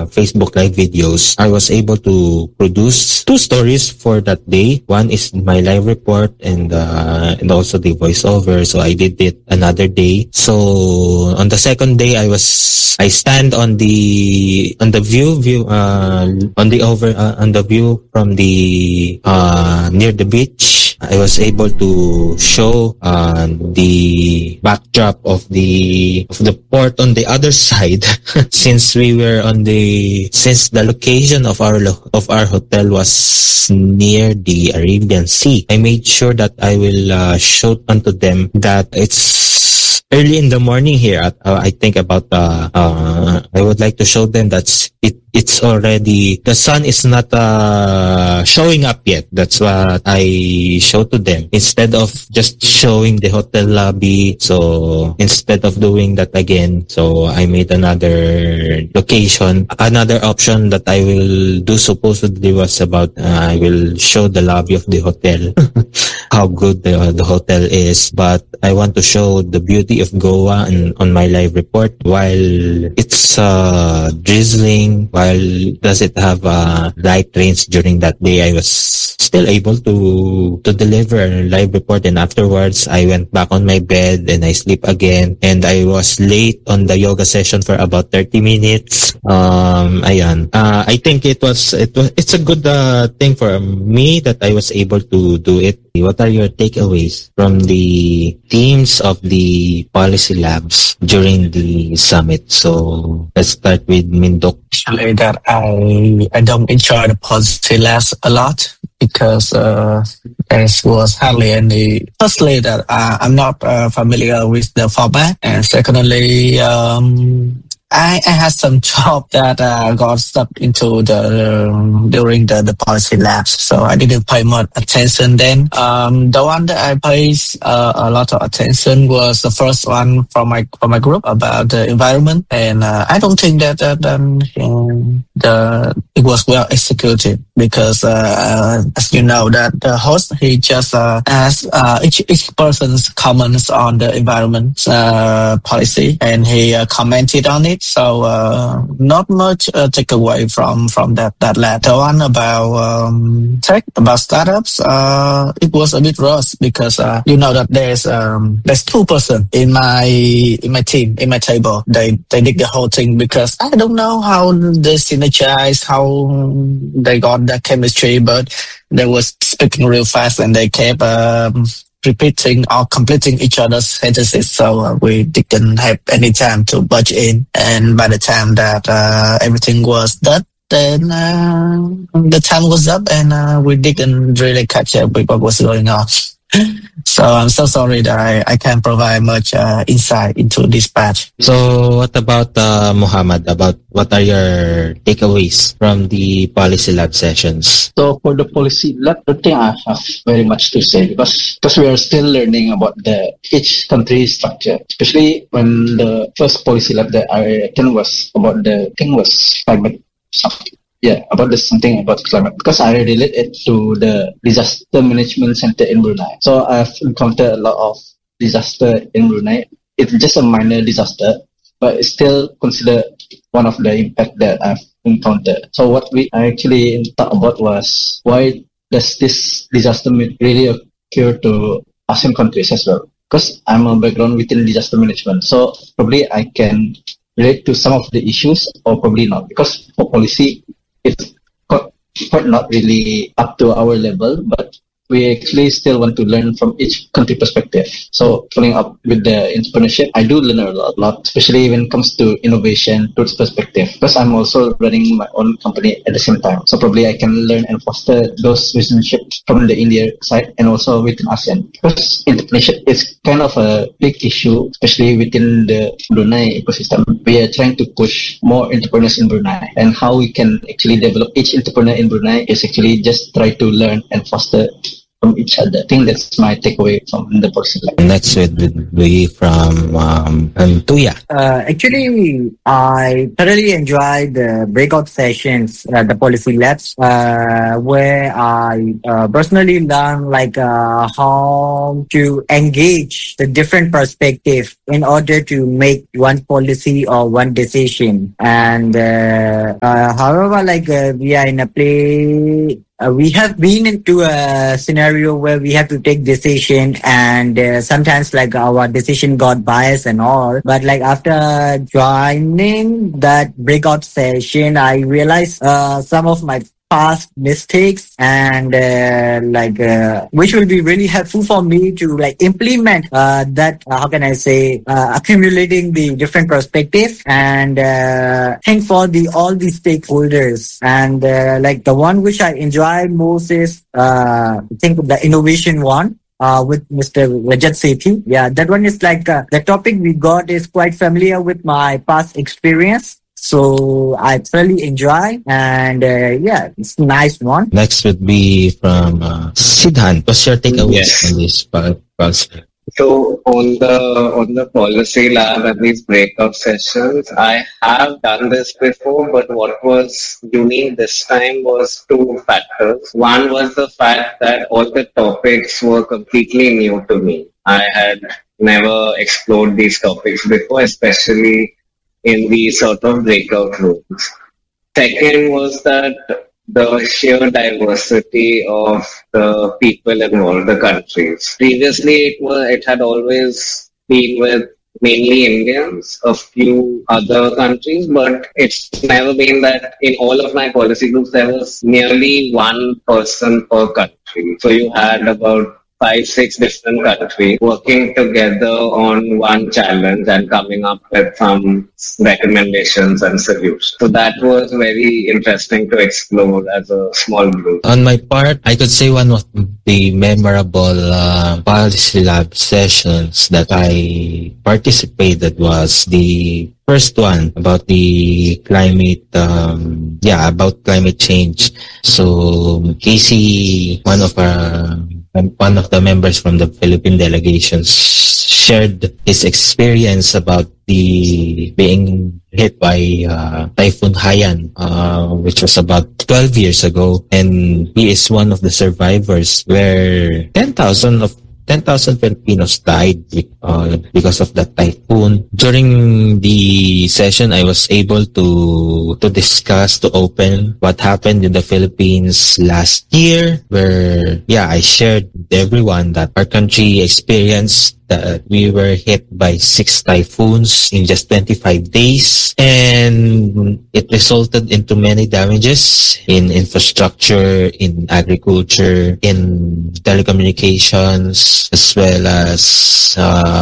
Facebook live videos, I was able to produce 2 stories for that day. One is my live report and also the voiceover. So I did it another day. So on the second day, I stand on the view from the near the beach. I was able to show the backdrop of the port on the other side since the location of our hotel was near the Arabian Sea. I made sure that I will show unto them that it's early in the morning here. I think about I would like to show them that it's already, the sun is not showing up yet. That's what I show to them. Instead of just showing the hotel lobby, so instead of doing that again, so I made another location. Another option that I will do supposedly was about I will show the lobby of the hotel, how good the hotel is. But I want to show the beauty of Goa on my live report while it's drizzling, while does it have light rains during that day. I was still able to deliver a live report, and afterwards I went back on my bed and I sleep again, and I was late on the yoga session for about 30 minutes. I think it's a good thing for me that I was able to do it. What are your takeaways from the themes of the policy labs during the summit? So let's start with Mindok. Actually, that I don't enjoy the policy labs a lot because there was hardly any. Firstly, that I'm not familiar with the format, and secondly, I had some job that got stuck into during the policy labs, so I didn't pay much attention then. The one that I paid a lot of attention was the first one from my group about the environment, and I don't think that it was well executed because as you know that the host, he just asked each person's comments on the environment policy, and he commented on it. So not much takeaway from that lab. The one about tech, about startups, it was a bit rough because you know that there's 2 person in my team, in my table. They did the whole thing because I don't know how they synergize, how they got that chemistry, but they was speaking real fast and they kept repeating or completing each other's sentences, so we didn't have any time to budge in. And by the time that everything was done, then the time was up and we didn't really catch up with what was going on. So I'm so sorry that I can't provide much insight into this part. So what about Muhammad? About what are your takeaways from the policy lab sessions? So for the policy lab, I think I have very much to say because we are still learning about each country structure, especially when the first policy lab that I attended was about climate something. Yeah, something about climate, because I relate it to the disaster management center in Brunei. So I've encountered a lot of disaster in Brunei. It's just a minor disaster, but it's still considered one of the impact that I've encountered. So what we actually thought about was, why does this disaster really occur to ASEAN countries as well? Because I'm a background within disaster management, so probably I can relate to some of the issues, or probably not, because for policy, it's quite not really up to our level, but we actually still want to learn from each country perspective. So following up with the entrepreneurship, I do learn a lot, especially when it comes to innovation towards perspective, because I'm also running my own company at the same time. So probably I can learn and foster those relationships from the India side and also within ASEAN, because entrepreneurship is kind of a big issue, especially within the Brunei ecosystem. We are trying to push more entrepreneurs in Brunei, and how we can actually develop each entrepreneur in Brunei is actually just try to learn and foster from each other. I think that's my takeaway from the policy lab. Next would be from Tuya. Actually, I thoroughly enjoyed the breakout sessions at the policy labs, where I personally learned how to engage the different perspective in order to make one policy or one decision. And however, we are in a play. We have been into a scenario where we have to take decision, and sometimes our decision got biased and all. But after joining that breakout session, I realized some of my past mistakes, and which will be really helpful for me to implement that. How can I say? Accumulating the different perspective and think for all the stakeholders. And the one which I enjoy most is I think the innovation one. With Mr. Rajat Sethi. Yeah, that one is the topic we got is quite familiar with my past experience. So I thoroughly enjoy, and it's a nice one. Next would be from Sidhan. What's your takeaways on this policy? So on the policy lab and these breakout sessions, I have done this before, but what was unique this time was two factors. One was the fact that all the topics were completely new to me. I had never explored these topics before, especially in these sort of breakout rooms. Second was that the sheer diversity of the people involved, the countries. Previously, it had always been with mainly Indians, a few other countries, but it's never been that in all of my policy groups there was nearly one person per country. So you had about 5-6 different countries working together on one challenge and coming up with some recommendations and solutions. So that was very interesting to explore as a small group. On my part, I could say one of the memorable policy lab sessions that I participated was the first one about the climate, about climate change. So Casey, one of the members from the Philippine delegations, shared his experience about being hit by Typhoon Haiyan, which was about 12 years ago, and he is one of the survivors where 10,000 Filipinos died because of that typhoon. During the session, I was able to open what happened in the Philippines last year, where I shared with everyone that our country experienced that we were hit by 6 typhoons in just 25 days, and it resulted into many damages in infrastructure, in agriculture, in telecommunications, as well as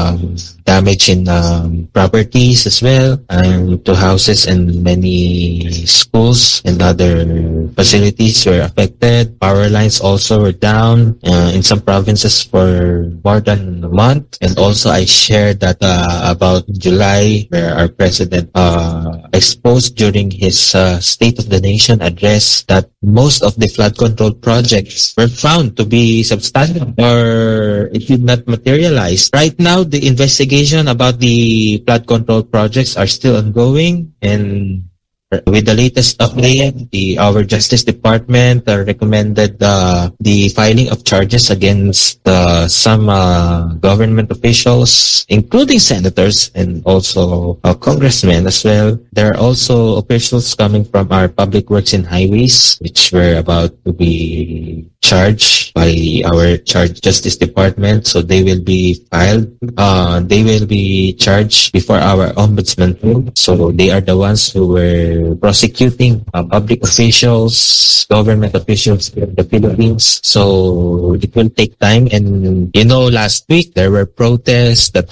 damage in properties as well, and to houses, and many schools and other facilities were affected. Power lines also were down in some provinces for more than a month. And also I shared that about July, where our president exposed during his State of the Nation address that most of the flood control projects were found to be substandard, or it did not materialize. Right now, the investigation about the flood control projects are still ongoing, and with the latest update, our Justice Department recommended the filing of charges against some government officials, including senators and also congressmen as well. There are also officials coming from our Public Works and Highways, which were about to be charged by our Justice Department. So they will be filed. They will be charged before our ombudsman. So they are the ones who were prosecuting public officials, government officials in the Philippines. So it will take time. And last week there were protests that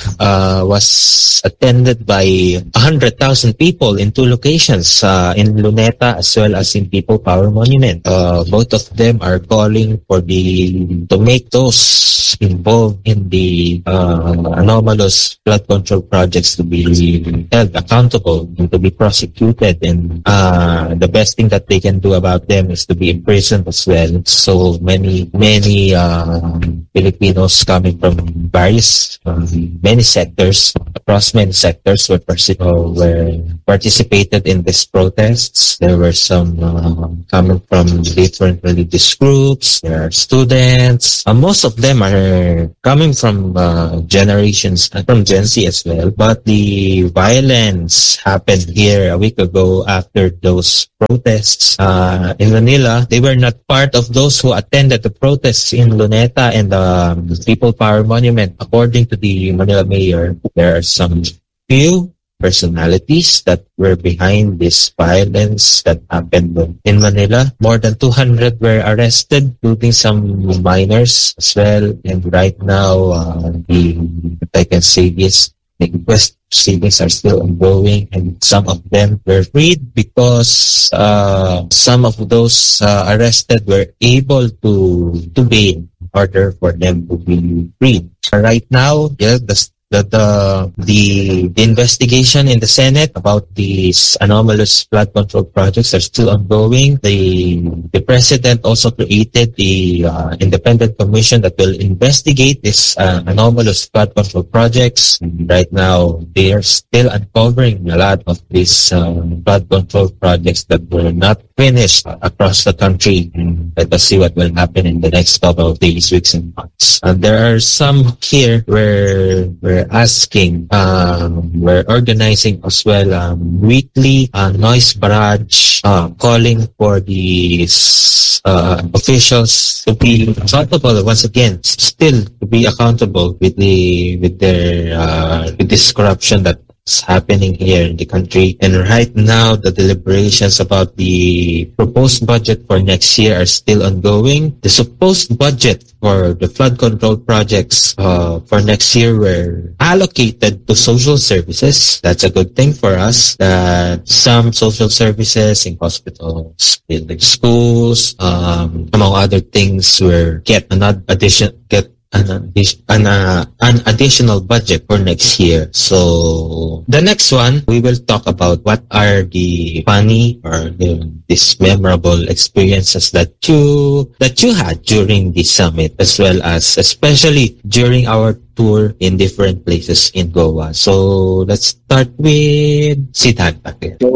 was attended by 100,000 people in 2 locations, in Luneta as well as in People Power Monument. Both of them are calling calling for to make those involved in the anomalous flood control projects to be held accountable and to be prosecuted. And the best thing that they can do about them is to be imprisoned as well. So many Filipinos coming from various many sectors, across many sectors, were participated in these protests. There were some coming from different religious groups. There are students. Most of them are coming from generations from Gen Z as well. But the violence happened here a week ago after those protests in Manila. They were not part of those who attended the protests in Luneta and the People Power Monument. According to the Manila mayor, there are some few personalities that were behind this violence that happened in Manila. More than 200 were arrested, including some minors as well. And right now, I can say this, the inquest proceedings are still ongoing, and some of them were freed because some of those arrested were able to bail in order for them to be freed. Right now, the investigation in the Senate about these anomalous flood control projects are still ongoing. The president also created the independent commission that will investigate these anomalous flood control projects. Right now, they are still uncovering a lot of these flood control projects that were not finished across the country. Let us see what will happen in the next couple of days, weeks, and months. And there are some here where we're asking, we're organizing as well weekly noise barrage, calling for the officials to be accountable once again, still to be accountable with this corruption that's happening here in the country. And right now, the deliberations about the proposed budget for next year are still ongoing. The supposed budget for the flood control projects for next year were allocated to social services. That's a good thing for us, that some social services in hospitals, building schools, among other things, were get an additional budget for next year. So the next one, we will talk about what are the funny or these memorable experiences that you had during the summit, as well as especially during our tour in different places in Goa. So let's start with Siddhartha. So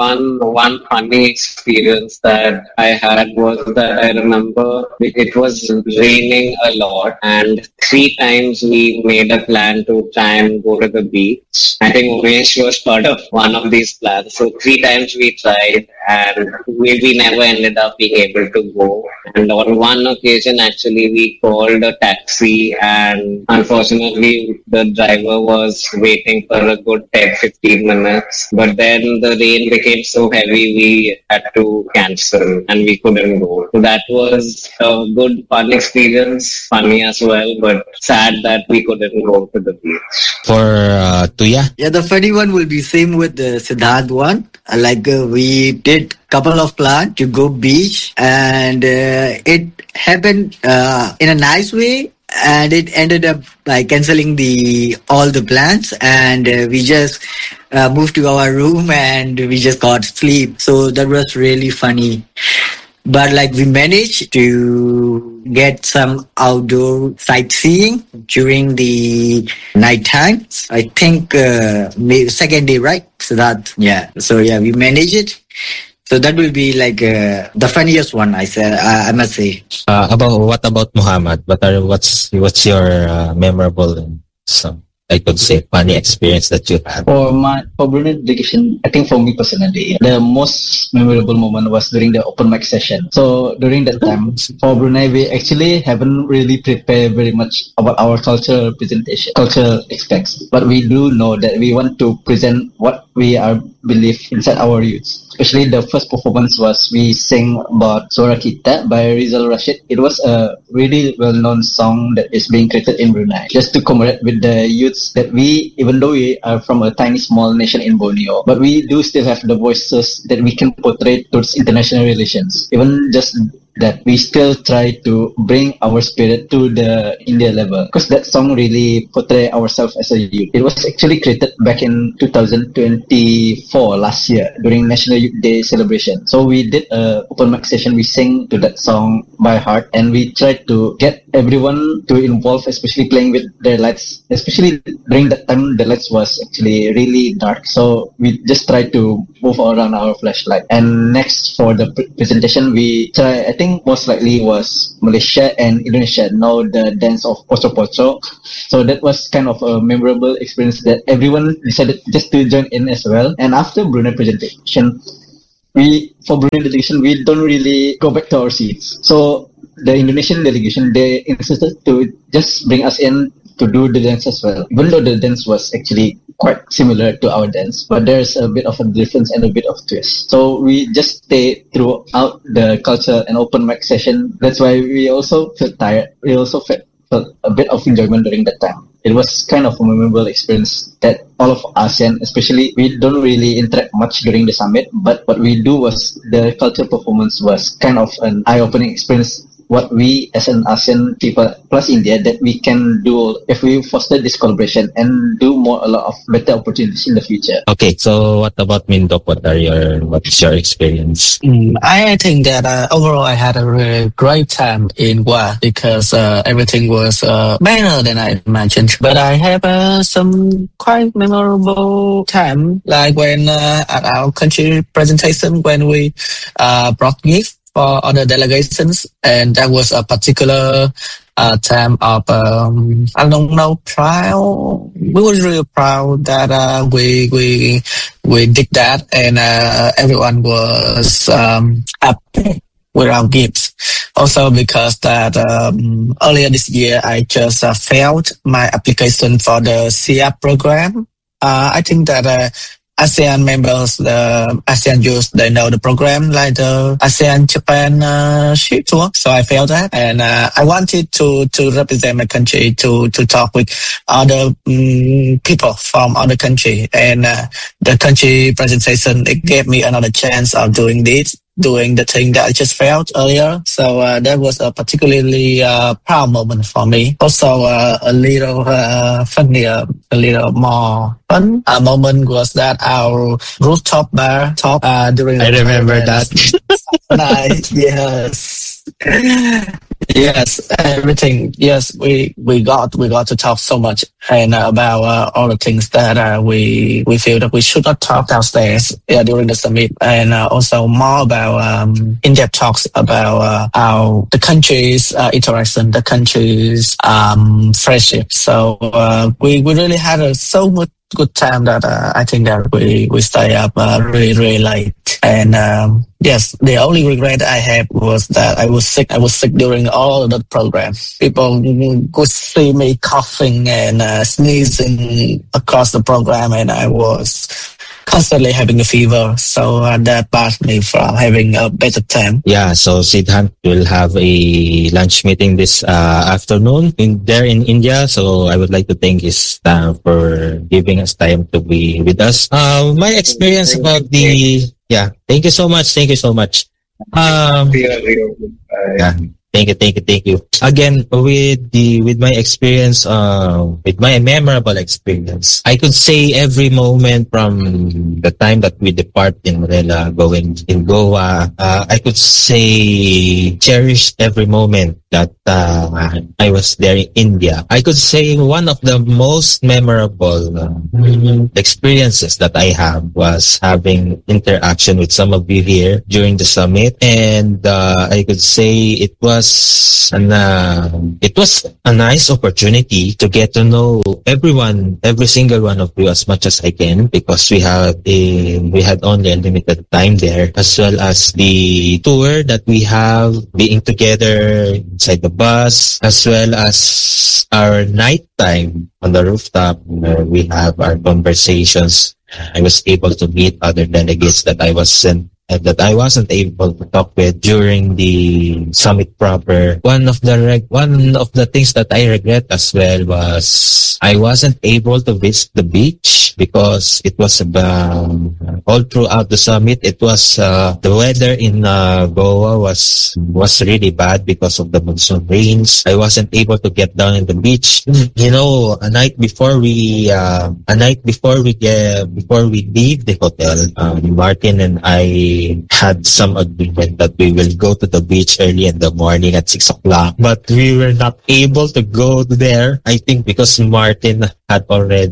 one funny experience that I had was that I remember it was raining a lot, and 3 times we made a plan to try and go to the beach. I think Umesh was part of one of these plans. So 3 times we tried, and we never ended up being able to go. And on one occasion, actually, we called a taxi, and unfortunately, the driver was waiting for a good 10-15 minutes. But then the rain became so heavy, we had to cancel, and we couldn't go. So that was a good, fun experience, funny as well, but sad that we couldn't go to the beach. For Tuya? Yeah, the funny one will be same with the Siddharth one. We did couple of plans to go beach, and it happened in a nice way, and it ended up by canceling all the plans, and we just moved to our room and we just got sleep. So that was really funny. But we managed to get some outdoor sightseeing during the night time. I think second day, right? So we managed it. So that will be the funniest one, I must say. What about Muhammad? What's your memorable and some, I could say, funny experience that you had? For Brunei delegation, I think for me personally, the most memorable moment was during the open mic session. So during that time, for Brunei, we actually haven't really prepared very much about our cultural presentation, cultural aspects. But we do know that we want to present what we are believe inside our youths. Especially the first performance was we sang about Suara Kita by Rizal Rashid. It was a really well-known song that is being created in Brunei, just to commemorate with the youths that we, even though we are from a tiny small nation in Borneo, but we do still have the voices that we can portray towards international relations. Even just that we still try to bring our spirit to the India level, because that song really portray ourselves as a youth. It was actually created back in 2024 last year during National Youth Day celebration. So we did a open mic session. We sang to that song by heart, and we tried to get everyone to involve, especially playing with their lights. Especially during that time, the lights was actually really dark. So we just tried to move around our flashlight. And next for the presentation, we try, I think most likely was Malaysia and Indonesia, now the dance of Poco Poco. So that was kind of a memorable experience that everyone decided just to join in as well. And after Brunei presentation, for Brunei delegation, we don't really go back to our seats. So the Indonesian delegation, they insisted to just bring us in to do the dance as well, even though the dance was actually quite similar to our dance, but there's a bit of a difference and a bit of twist. So we just stay throughout the culture and open mic session. That's why we also felt tired. We also felt a bit of enjoyment during that time. It was kind of a memorable experience that all of ASEAN, especially, we don't really interact much during the summit, but what we do was the culture performance was kind of an eye-opening experience. What we as an ASEAN people plus India that we can do if we foster this collaboration and do a lot of better opportunities in the future. Okay, so what about Mindok? What's your experience? I think that overall I had a really great time in Goa because everything was better than I imagined. But I have some quite memorable time, like when at our country presentation when we brought gifts for other delegations, and that was a particular time of I don't know, proud. We were really proud that we did that, and everyone was happy with our gifts. Also because that earlier this year I just failed my application for the SIAP program. I think that ASEAN members, the ASEAN youth, they know the program like the ASEAN Japan ship tour. So I failed that, and I wanted to represent my country to talk with other people from other country, and the country presentation, it gave me another chance of doing the thing that I just felt earlier. So that was a particularly proud moment for me. Also a little funny, a little more fun moment was that our rooftop bar talk during I remember that. night. Yes. Yes, everything. Yes, we got to talk so much and about all the things that we feel that we should not talk downstairs during the summit, and also more about in-depth talks about the country's interaction, the country's friendship. So we really had so much good time that I think that we stay up really late. And yes, the only regret I had was that I was sick. I was sick during all of the program. People could see me coughing and sneezing across the program, and I was constantly having a fever. So that barred me from having a better time. Yeah, so Siddhant will have a lunch meeting this afternoon there in India. So I would like to thank his staff for giving us time to be with us. My experience about yeah, thank you so much. Thank you so much. Yeah. Thank you. Again, with my experience, with my memorable experience, I could say every moment from the time that we depart in Manila going in Goa, I could say cherished every moment that I was there in India. I could say one of the most memorable experiences that I have was having interaction with some of you here during the summit, and I could say it was a nice opportunity to get to know everyone, every single one of you as much as I can, because we had only a limited time there, as well as the tour that we have, being together inside the bus, as well as our nighttime on the rooftop where we have our conversations. I was able to meet other delegates that I wasn't that I wasn't able to talk with during the summit proper. One of the things that I regret as well was I wasn't able to visit the beach because it was all throughout the summit. It was the weather in Goa was really bad because of the monsoon rains. I wasn't able to get down in the beach. You know, a night before we leave the hotel, Martin and I had some agreement that we will go to the beach early in the morning at 6 o'clock. But we were not able to go there. I think because Martin had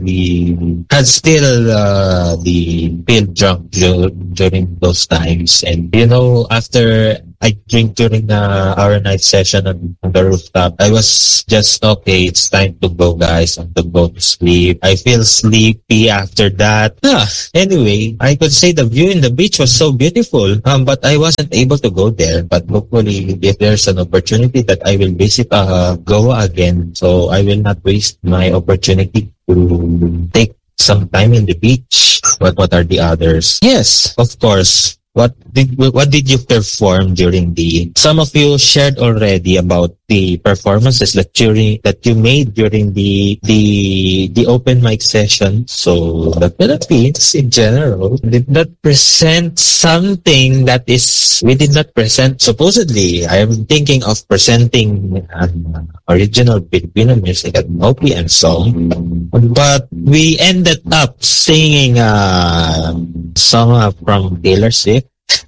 still feel drunk during those times. And you know, after I drink during our night session on the rooftop, I was just, okay, it's time to go, guys. I'm to go to sleep. I feel sleepy after that. Anyway, I could say the view in the beach was so beautiful, but I wasn't able to go there. But hopefully, if there's an opportunity that I will visit Goa again, so I will not waste my opportunity to take some time in the beach. But what are the others? Yes, of course. What did you perform during some of you shared already about the performances that you made during the open mic session. So the Philippines in general did not present something that we did not present. Supposedly, I am thinking of presenting an original Filipino music at OPM song, but we ended up singing a song from Taylor Swift.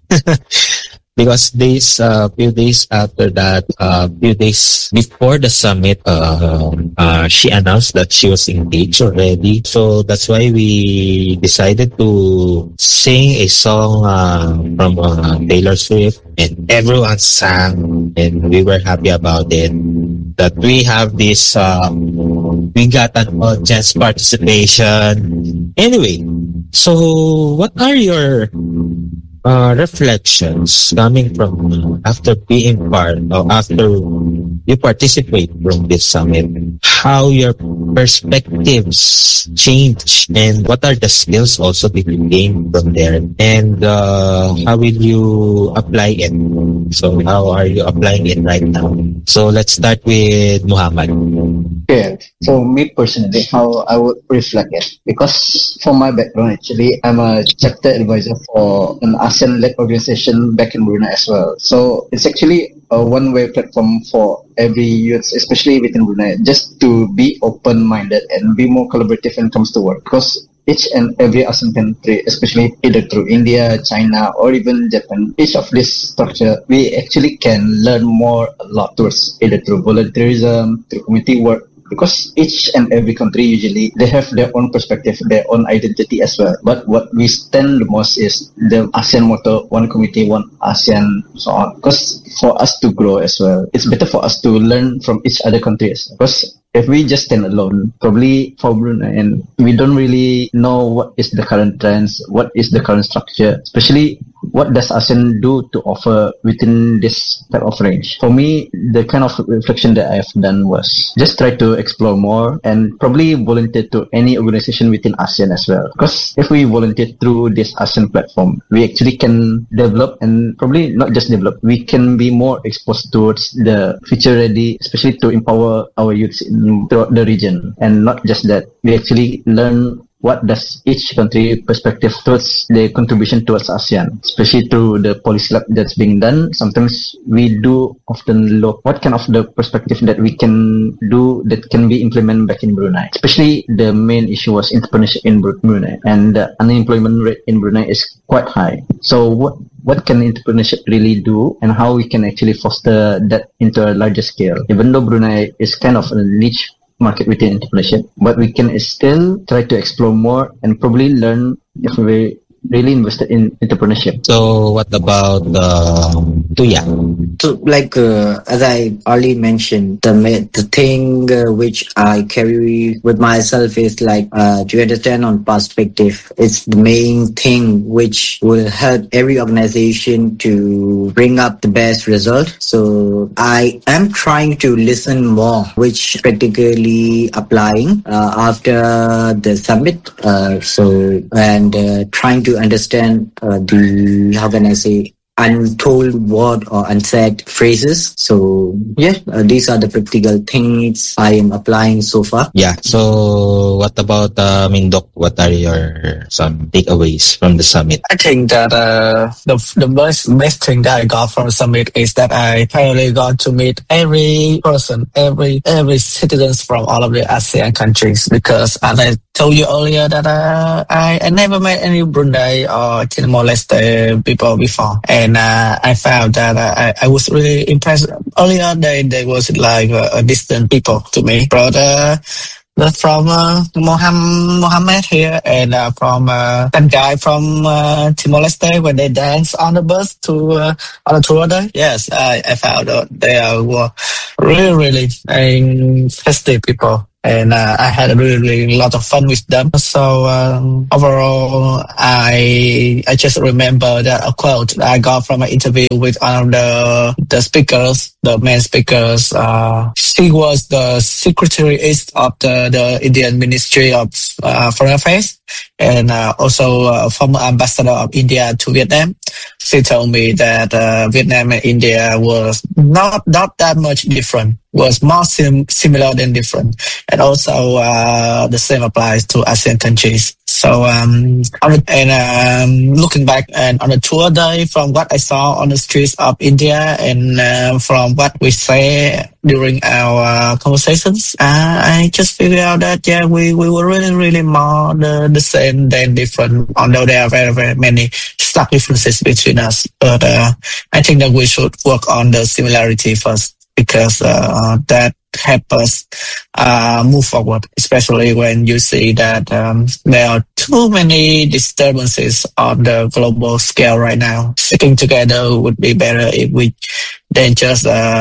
Because few days after that, few days before the summit, she announced that she was engaged already. So that's why we decided to sing a song from Taylor Swift, and everyone sang, and we were happy about it. That we have this, we got an audience participation. Anyway, so what are your reflections coming from after being part or after you participate from this summit? How your perspectives change, and what are the skills also that you gain from there, and how will you apply it? So how are you applying it right now? So let's start with Muhammad. Okay, so me personally, how I would reflect it, because for my background, actually, I'm a chapter advisor for an ASEAN-led organization back in Brunei as well. So it's actually a one-way platform for every youth, especially within Brunei, just to be open-minded and be more collaborative when it comes to work. Because each and every ASEAN country, especially either through India, China, or even Japan, each of this structure, we actually can learn a lot towards either through volunteerism, through community work, because each and every country usually they have their own perspective, their own identity as well. But what we stand the most is the ASEAN motto, one community, one ASEAN, so on. Because for us to grow as well, it's better for us to learn from each other countries. Because if we just stand alone, probably for Brunei, and we don't really know what is the current trends, what is the current structure, especially what does ASEAN do to offer within this type of range. For me, the kind of reflection that I have done was just try to explore more and probably volunteer to any organization within ASEAN as well. Because if we volunteer through this ASEAN platform, we actually can develop, and probably not just develop, we can be more exposed towards the future ready, especially to empower our youths throughout the region. And not just that, we actually learn what does each country perspective towards their contribution towards ASEAN, especially through the policy lab that's being done. Sometimes we do often look what kind of the perspective that we can do that can be implemented back in Brunei. Especially the main issue was entrepreneurship in Brunei, and the unemployment rate in Brunei is quite high. So what can entrepreneurship really do, and how we can actually foster that into a larger scale? Even though Brunei is kind of a niche market within entrepreneurship, but we can still try to explore more and probably learn if we really invested in entrepreneurship. So what about to yeah. So, like as I already mentioned, the thing which I carry with myself is like to understand on perspective. It's the main thing which will help every organization to bring up the best result. So I am trying to listen more, which practically applying after the summit. And trying to understand the, how can I say, untold word or unsaid phrases. So yeah, these are the practical things I am applying so far. Yeah. So what about Mindok? What are your some takeaways from the summit? I think that the best thing that I got from the summit is that I finally got to meet every person, every citizens from all of the ASEAN countries. Because as I told you earlier that I never met any Brunei or Timor-Leste people before, and I found that I was really impressed. Earlier they was like distant people to me, but from Mohammed here and from that guy from Timor-Leste when they dance on the bus to on the tour day. Yes, I found out they were really festive people. And I had a really lot of fun with them. So overall, I just remember that a quote I got from an interview with one of the speakers, the main speakers. She was the secretary of the Indian Ministry of Foreign Affairs, and also a former ambassador of India to Vietnam. She told me that Vietnam and India was not that much different, was more similar than different. And also the same applies to ASEAN countries. So looking back and on the tour day, from what I saw on the streets of India and from what we say during our conversations, I just figured out that yeah, we were really more the same than different, although there are very many stark differences between us. But I think that we should work on the similarity first, because that help us move forward, especially when you see that there are too many disturbances on the global scale right now. Sticking together would be better if we than just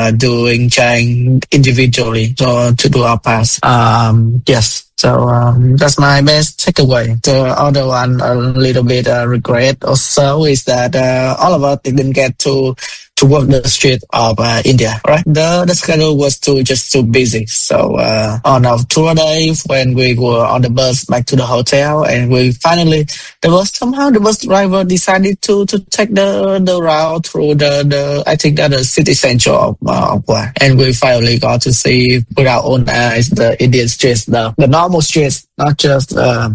trying individually to do our part. Yes. So that's my best takeaway. The other one, a little bit regret also, is that all of us didn't get to walk the street of India, right? The schedule was too busy. So on our tour day, when we were on the bus back to the hotel, and we finally, the bus driver decided to take the route through the I think that the city center of Hua, and we finally got to see with our own eyes the Indian streets, the normal streets, not just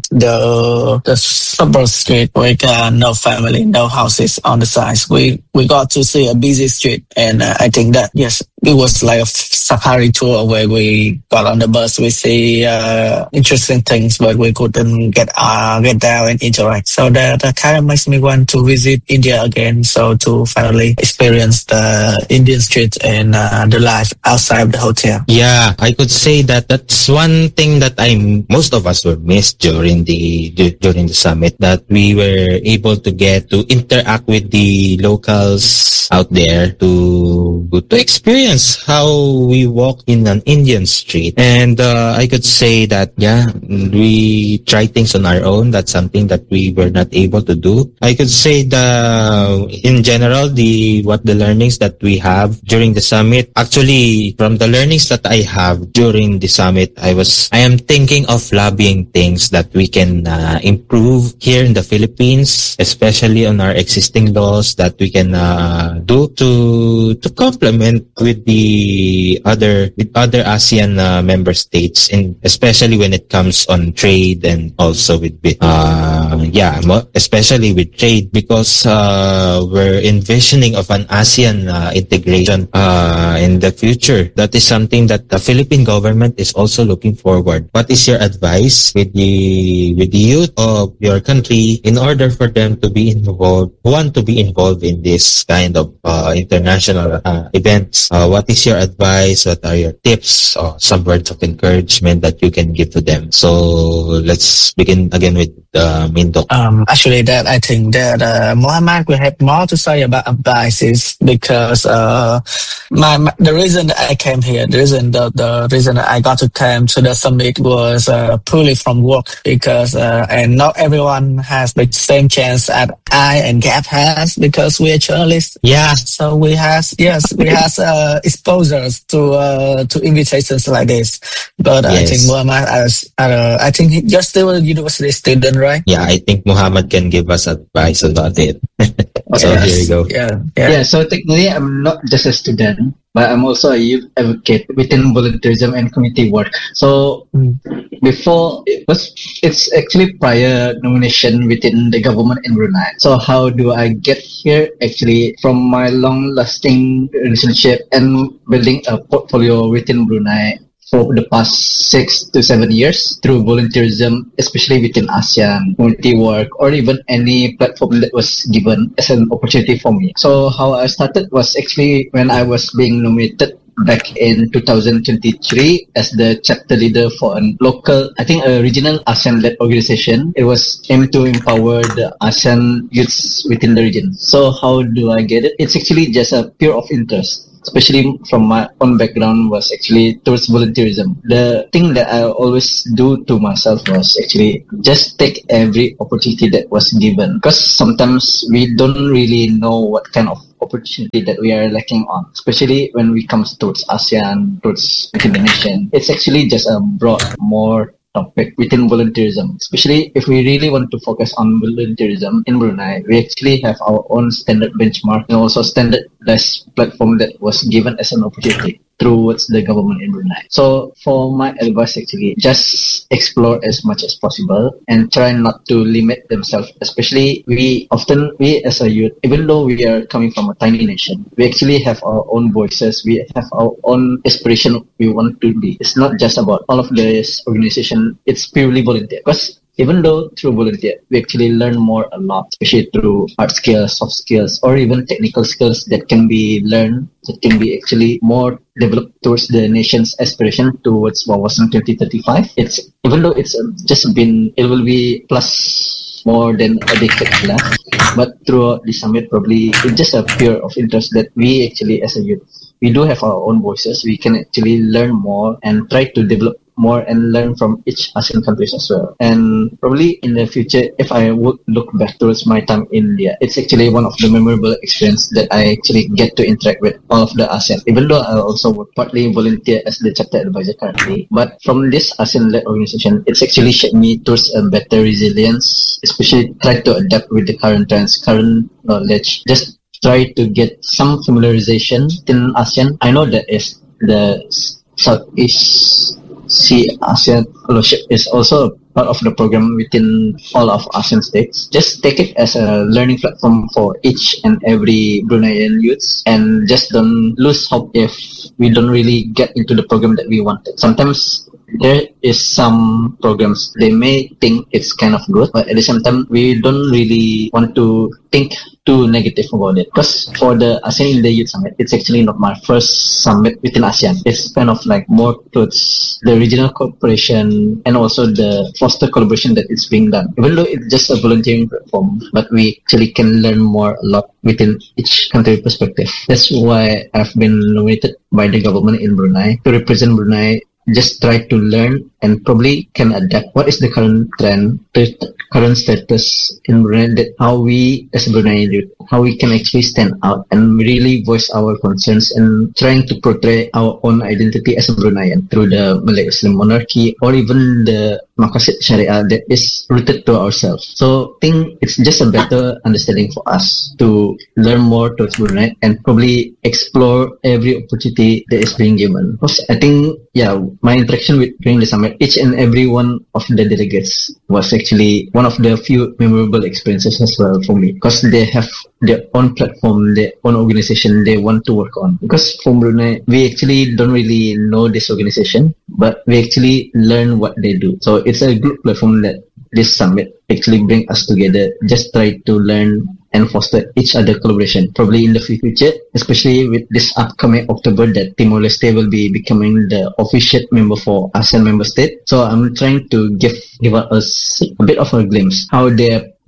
the suburb street with no family, no houses on the sides. We got to see a busy street, and I think that yes, it was like a safari tour where we got on the bus. We see interesting things, but we couldn't get down and interact. So that kind of makes me want to visit India again. So to finally experience the Indian street and the life outside of the hotel. Yeah, I could say that that's one thing that most of us were missed during the summit, that we were able to get to interact with the locals out there to experience how we walk in an Indian street. And I could say that yeah, we try things on our own. That's something that we were not able to do. I could say in general, the learnings that we have during the summit, actually from the learnings that I have during the summit, I am thinking of lobbying things that we can improve here in the Philippines, especially on our existing laws that we can do to complement with other ASEAN member states, especially when it comes on trade, and also with especially with trade, because we're envisioning of an ASEAN integration in the future. That is something that the Philippine government is also looking forward. What is your advice with the youth of your country in order for them to be involved in this kind of international events? What is your advice? What are your tips or some words of encouragement that you can give to them? So let's begin again with Mindok. Actually, that I think that Mohammed will have more to say about advices because the reason that I came here, the reason that I got to come to the summit was purely from work, because and not everyone has the same chance that I and Gap has, because we are journalists. Yeah. So we has exposures to invitations like this. But I think Muhammad, I think you're still a university student, right? Yeah, I think Muhammad can give us advice about it. So here you go. Yeah, so technically I'm not just a student, but I'm also a youth advocate within volunteerism and community work. So before it's actually prior nomination within the government in Brunei. So how do I get here? Actually, from my long-lasting relationship and building a portfolio within Brunei for the past 6 to 7 years through volunteerism, especially within ASEAN, community work, or even any platform that was given as an opportunity for me. So how I started was actually when I was being nominated back in 2023 as the chapter leader for a local, I think a regional ASEAN-led organization. It was aimed to empower the ASEAN youths within the region. So how do I get it? It's actually just a pure of interest, especially from my own background, was actually towards volunteerism. The thing that I always do to myself was actually just take every opportunity that was given, because sometimes we don't really know what kind of opportunity that we are lacking on, especially when we comes towards ASEAN, towards within the nation. It's actually just a broad, more topic within volunteerism, especially if we really want to focus on volunteerism in Brunei. We actually have our own standard benchmark and also standardized platform that was given as an opportunity towards the government in Brunei. So for my advice, actually, just explore as much as possible and try not to limit themselves. Especially we as a youth, even though we are coming from a tiny nation, we actually have our own voices. We have our own aspiration we want to be. It's not just about all of this organization. It's purely volunteer. Because even though through volunteer, we actually learn more a lot, especially through art skills, soft skills, or even technical skills that can be learned, that can be actually more developed towards the nation's aspiration towards Wawasan 2035. It's, even though it's just been, it will be plus more than a decade left, but throughout the summit, probably it's just a pure of interest that we actually, as a youth, we do have our own voices. We can actually learn more and try to develop more and learn from each ASEAN countries as well. And probably in the future, if I would look back towards my time in India, it's actually one of the memorable experience that I actually get to interact with all of the ASEAN, even though I also would partly volunteer as the chapter advisor currently. But from this ASEAN-led organization, it's actually shaped me towards a better resilience, especially try to adapt with the current trends, current knowledge, just try to get some familiarization in ASEAN. I know that is the Southeast ASEAN Fellowship is also part of the program within all of ASEAN states. Just take it as a learning platform for each and every Bruneian youths, and just don't lose hope if we don't really get into the program that we wanted. Sometimes there is some programs, they may think it's kind of good, but at the same time, we don't really want to think too negative about it. Because for the ASEAN India Youth Summit, it's actually not my first summit within ASEAN. It's kind of like more towards the regional cooperation and also the foster collaboration that is being done. Even though it's just a volunteering platform, but we actually can learn more a lot within each country perspective. That's why I've been nominated by the government in Brunei to represent Brunei. Just try to learn and probably can adapt what is the current trend, the current status in Brunei, that how we as Bruneian youth, how we can actually stand out and really voice our concerns and trying to portray our own identity as a Bruneian through the Malay Muslim monarchy or even the Maqasid Sharia that is rooted to ourselves. So I think it's just a better understanding for us to learn more towards Brunei and probably explore every opportunity that is being given. Because I think, my interaction with during the summit, each and every one of the delegates was actually one of the few memorable experiences as well for me, because they have their own platform, their own organization they want to work on. Because from Brunei, we actually don't really know this organization, but we actually learn what they do. So it's a good platform that this summit actually bring us together. Just try to learn and foster each other collaboration. Probably in the future, especially with this upcoming October that Timor-Leste will be becoming the official member for ASEAN member state. So I'm trying to give us a bit of a glimpse how their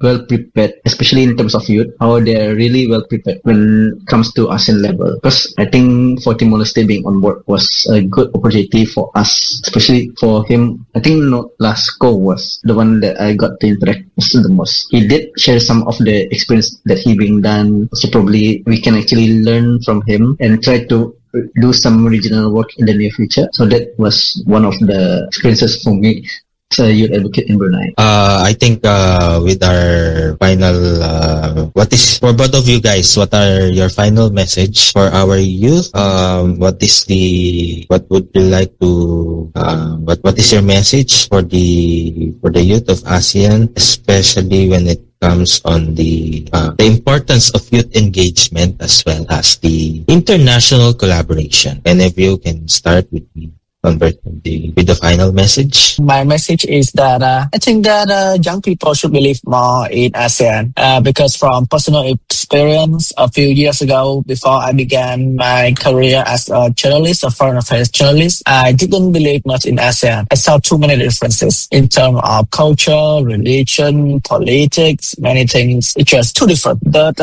well prepared, especially in terms of youth, how they are really well prepared when it comes to ASEAN level. Because I think for Timor-Leste being on board was a good opportunity for us, especially for him. I think Lasco was the one that I got to interact with the most. He did share some of the experience that he being done, so probably we can actually learn from him and try to do some regional work in the near future. So that was one of the experiences for me as a youth advocate in Brunei. I think with our final, what is for both of you guys? What are your final message for our youth? What would you like to? What is your message for the youth of ASEAN, especially when it comes on the importance of youth engagement as well as the international collaboration? And if you can start with me, convert with the final message. My message is that I think that young people should believe more in ASEAN because from personal experience, a few years ago, before I began my career as a journalist, a foreign affairs journalist, I didn't believe much in ASEAN. I saw too many differences in terms of culture, religion, politics, many things. It's just too different. But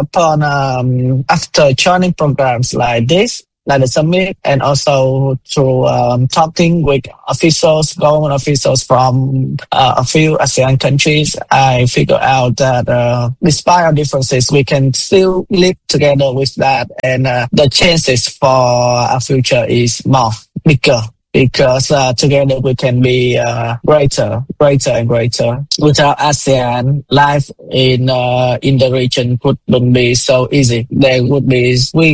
after joining programs like this, like the summit, and also through talking with officials, government officials from a few ASEAN countries, I figured out that despite our differences, we can still live together with that, and the chances for our future is bigger. Because together we can be greater and greater. Without ASEAN, life in the region wouldn't be so easy. There would be we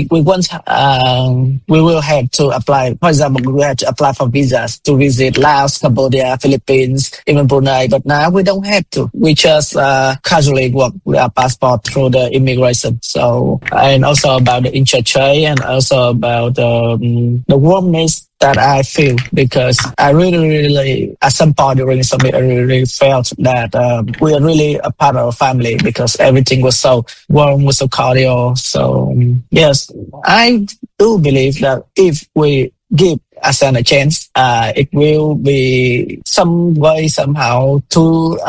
will have to apply. For example, we have to apply for visas to visit Laos, Cambodia, Philippines, even Brunei. But now we don't have to. We just casually work with our passport through the immigration. So, and also about the intertrade, and also about the warmness that I feel, because I really, at some point during the summit, I really felt that we are really a part of a family, because everything was so warm, was so cordial. So yes, I do believe that if we give ASEAN a chance, it will be some way, somehow, to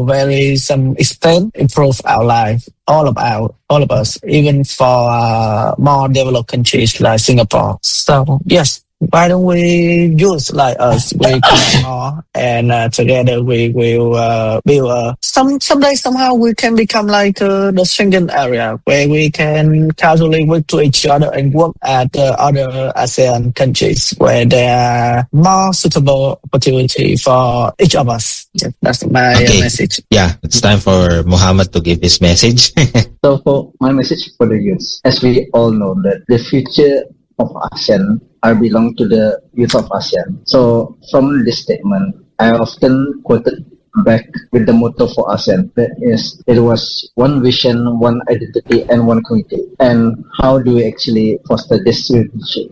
some extent, improve our life, all of us, even for more developed countries like Singapore. So yes, why don't we use like us? We come more, and together we will build. Someday somehow we can become like the Schengen area, where we can casually work to each other and work at other ASEAN countries where there are more suitable opportunity for each of us. Yeah, that's my message. Yeah, it's time for Muhammad to give his message. So for my message for the youth, as we all know that the future of ASEAN belong to the youth of ASEAN. So from this statement, I often quoted back with the motto for ASEAN. That is, it was one vision, one identity, and one community. And how do we actually foster this relationship?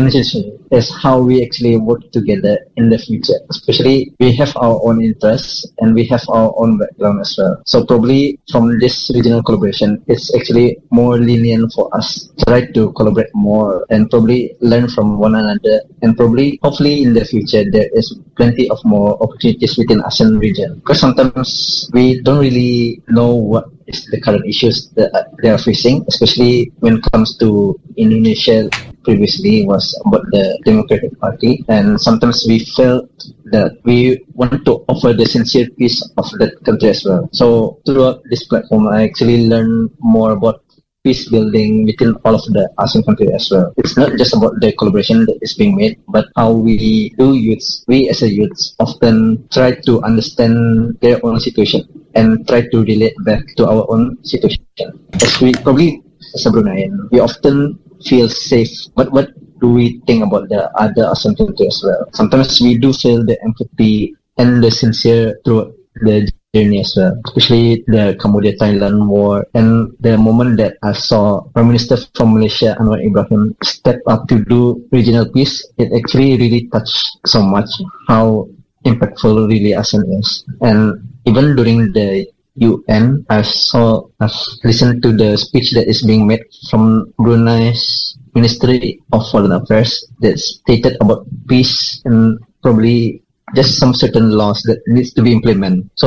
Is how we actually work together in the future. Especially, we have our own interests and we have our own background as well. So probably from this regional collaboration, it's actually more lenient for us to try to collaborate more and probably learn from one another. And probably, hopefully in the future, there is plenty of more opportunities within ASEAN region. Because sometimes we don't really know what is the current issues that they are facing, especially when it comes to Indonesia. Previously was about the Democratic Party, and sometimes we felt that we want to offer the sincere peace of that country as well. So throughout this platform, I actually learned more about peace building within all of the ASEAN countries as well. It's not just about the collaboration that is being made, but how we as a youth often try to understand their own situation and try to relate back to our own situation. As we probably, as a Bruneian, we often feel safe. But what do we think about the other ASEAN countries as well? Sometimes we do feel the empathy and the sincere through the journey as well, especially the Cambodia-Thailand war, and the moment that I saw Prime Minister from Malaysia, Anwar Ibrahim, step up to do regional peace, it actually really touched so much how impactful really ASEAN is. And even during the UN, I've listened to the speech that is being made from Brunei's Ministry of Foreign Affairs that stated about peace and probably just some certain laws that needs to be implemented. So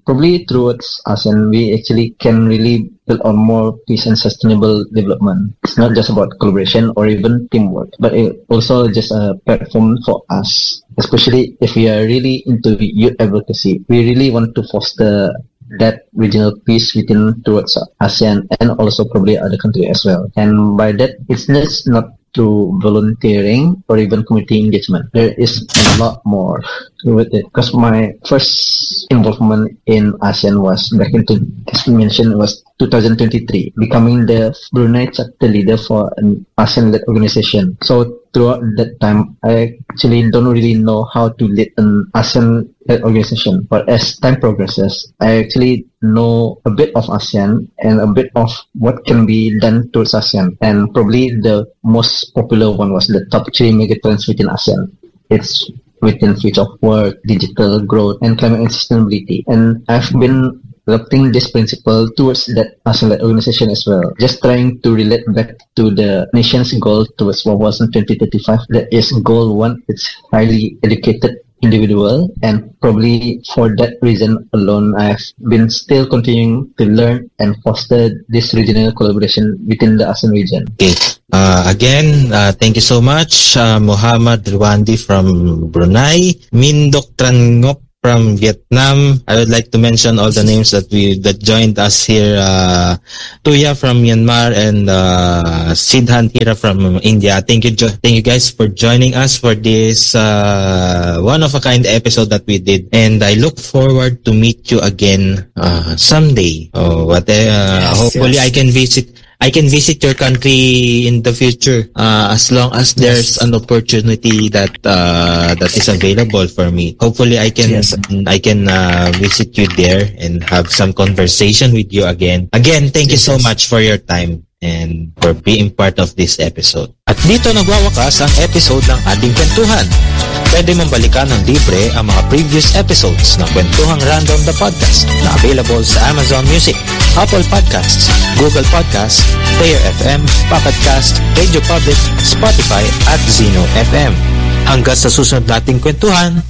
probably towards ASEAN, we actually can really build on more peace and sustainable development. It's not just about collaboration or even teamwork, but it also just a platform for us, especially if we are really into youth advocacy. We really want to foster that regional peace within towards ASEAN and also probably other countries as well. And by that, it's just not through volunteering or even community engagement. There is a lot more with it. Because my first involvement in ASEAN was back in, as we mentioned, it was 2023, becoming the Brunei chapter leader for an ASEAN-led organization. So throughout that time, I actually don't really know how to lead an ASEAN-led organization. But as time progresses, I actually know a bit of ASEAN and a bit of what can be done towards ASEAN. And probably the most popular one was the top 3 megatrends within ASEAN. It's within future of work, digital growth, and climate and sustainability. And I've been adopting this principle towards that ASEAN-led organization as well. Just trying to relate back to the nation's goal towards what was in 2035. That is goal 1. It's highly educated individual, and probably for that reason alone, I've been still continuing to learn and foster this regional collaboration within the ASEAN region. Okay. Again, thank you so much, Muhammad Rwandi from Brunei, Mindok Trangok from Vietnam. I would like to mention all the names that joined us here. Tuya from Myanmar and Sidhan Hira from India. Thank you guys for joining us for this one of a kind episode that we did. And I look forward to meet you again someday. Hopefully yes. I can visit your country in the future as long as there's an opportunity that is available for me. Hopefully I can visit you there and have some conversation with you again. Again, thank you so much for your time and for being part of this episode. At dito nagwawakas ang episode ng ating kwentuhan. Pwede mong balikan ng libre ang mga previous episodes ng Kwentuhang Random the Podcast na available sa Amazon Music, Apple Podcasts, Google Podcasts, Player FM, Pocket Cast, Radio Public, Spotify at Zeno FM. Hanggang sa susunod nating kwentuhan,